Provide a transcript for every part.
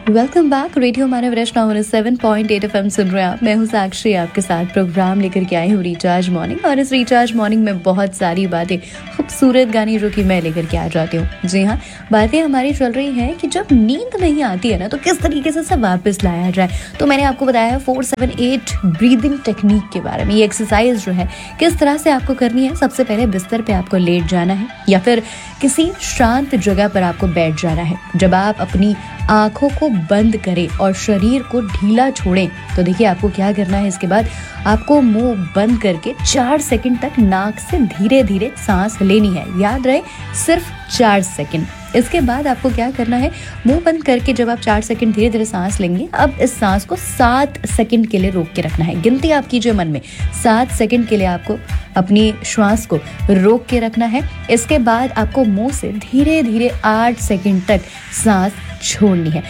Welcome back. Radio मानव रचना 7.8 FM सुन रहे हैं आप। मैं हूं साक्षी, आपके साथ प्रोग्राम लेकर के आई हूं रिचार्ज मॉर्निंग। और इस रिचार्ज मॉर्निंग में बहुत सारी बातें, खूबसूरत गाने जो कि मैं लेकर के आ जाती हूँ। जी हाँ, बातें हमारी चल रही हैं कि जब नींद नहीं आती है ना, तो किस तरीके से सब वापस लाया जाए। तो मैंने आपको बताया है 4-7-8 ब्रीदिंग टेक्निक के बारे में। ये एक्सरसाइज जो है किस तरह से आपको करनी है। सबसे पहले बिस्तर पे आपको लेट जाना है या फिर किसी शांत जगह पर आपको बैठ जाना है। जब आप अपनी आंखों को बंद करें और शरीर को ढीला छोड़ें, तो देखिए आपको क्या करना है। इसके बाद आपको मुंह बंद करके 4 सेकंड तक नाक से धीरे धीरे सांस लेनी है। याद रहे, सिर्फ 4 सेकंड। इसके बाद आपको क्या करना है, मुंह बंद करके जब आप 4 सेकंड धीरे धीरे सांस लेंगे, अब इस सांस को 7 सेकंड के लिए रोक के रखना है। गिनती आप कीजिए मन में, 7 सेकंड के लिए आपको अपनी श्वास को रोक के रखना है। इसके बाद आपको मुंह से धीरे धीरे 8 सेकंड तक सांस छोड़नी है।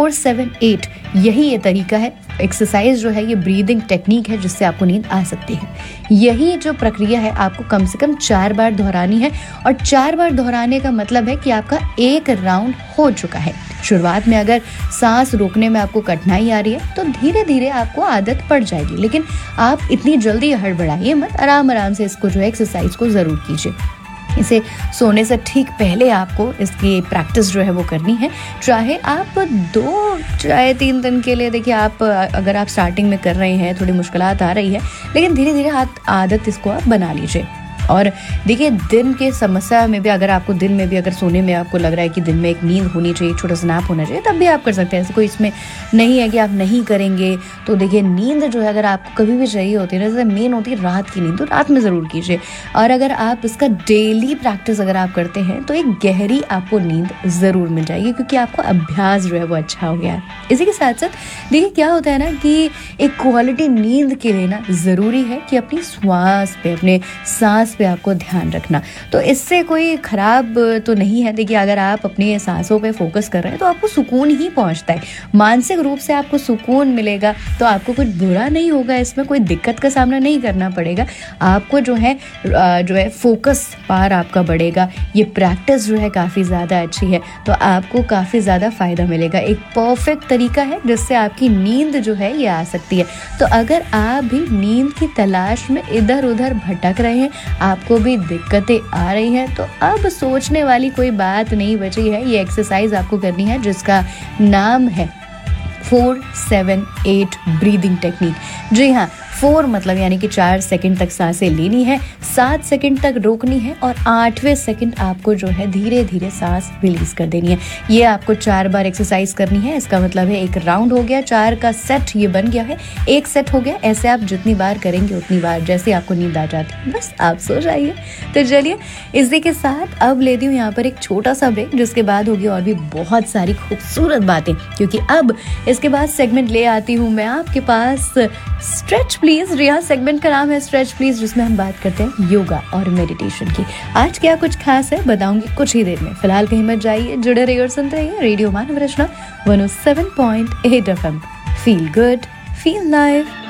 4-7-8 यही ये तरीका है। एक्सरसाइज जो है ये ब्रीदिंग टेक्निक है जिससे आपको नींद आ सकती है। यही जो प्रक्रिया है आपको कम से कम 4 बार दोहरानी है। और 4 बार दोहराने का मतलब है कि आपका एक राउंड हो चुका है। शुरुआत में अगर सांस रोकने में आपको कठिनाई आ रही है तो धीरे धीरे आपको आदत पड़ जाएगी, लेकिन आप इतनी जल्दी हड़बड़ाइए मत। आराम आराम से इसको जो है एक्सरसाइज को ज़रूर कीजिए। इसे सोने से ठीक पहले आपको इसकी प्रैक्टिस जो है वो करनी है। चाहे आप 2 चाहे 3 दिन के लिए, देखिए आप अगर आप स्टार्टिंग में कर रहे हैं, थोड़ी मुश्किलात आ रही है, लेकिन धीरे धीरे आदत इसको आप बना लीजिए। और देखिए दिन के समस्या में भी, अगर आपको दिन में भी अगर सोने में आपको लग रहा है कि दिन में एक नींद होनी चाहिए, छोटा सा नैप होना चाहिए, तब भी आप कर सकते हैं। ऐसे कोई इसमें नहीं है कि आप नहीं करेंगे। तो देखिए नींद जो है अगर आपको कभी भी चाहिए होती है ना, जैसे मेन होती है रात की नींद, तो रात में ज़रूर कीजिए। और अगर आप इसका डेली प्रैक्टिस अगर आप करते हैं तो एक गहरी आपको नींद ज़रूर मिल जाएगी, क्योंकि आपको अभ्यास जो है वो अच्छा हो गया है। इसी के साथ साथ देखिए क्या होता है ना कि एक क्वालिटी नींद के लिए ना ज़रूरी है कि अपनी श्वास पे, अपने सांस पे आपको ध्यान रखना। तो इससे कोई खराब तो नहीं है। देखिए अगर आप अपनी सांसों पे फोकस कर रहे हैं तो आपको सुकून ही पहुंचता है। मानसिक रूप से आपको सुकून मिलेगा, तो आपको कुछ बुरा नहीं होगा, इसमें कोई दिक्कत का सामना नहीं करना पड़ेगा। आपको जो है फोकस पार आपका बढ़ेगा। ये प्रैक्टिस जो है काफ़ी ज़्यादा अच्छी है, तो आपको काफ़ी ज़्यादा फ़ायदा मिलेगा। एक परफेक्ट तरीका है जिससे आपकी नींद जो है ये आ सकती है। तो अगर आप भी नींद की तलाश में इधर उधर भटक रहे हैं, आपको भी दिक्कतें आ रही हैं, तो अब सोचने वाली कोई बात नहीं बची है। ये एक्सरसाइज आपको करनी है जिसका नाम है 4-7-8 ब्रीदिंग टेक्निक। जी हाँ, 4 मतलब यानी कि 4 सेकंड तक सांसें लेनी है, 7 सेकंड तक रोकनी है और 8वें सेकंड आपको जो है धीरे धीरे सांस रिलीज कर देनी है। ये आपको 4 बार एक्सरसाइज करनी है। इसका मतलब है एक राउंड हो गया, 4 का सेट ये बन गया है, एक सेट हो गया। ऐसे आप जितनी बार करेंगे उतनी बार जैसे आपको नींद आ जाती है, बस आप सो जाइए। तो चलिए इसी के साथ अब लेती हूँ यहाँ पर एक छोटा सा ब्रेक, जिसके बाद होगी और भी बहुत सारी खूबसूरत बातें, क्योंकि अब इसके बाद सेगमेंट ले आती हूँ मैं आपके पास, स्ट्रेच प्लीज। रिया सेगमेंट का नाम है स्ट्रेच प्लीज, जिसमें हम बात करते हैं योगा और मेडिटेशन की। आज क्या कुछ खास है बताऊंगी कुछ ही देर में। फिलहाल कहीं मत जाइए, जुड़े रहिए और सुनते रहिए रेडियो मानव रचना 107.8 FM। Feel good, feel live.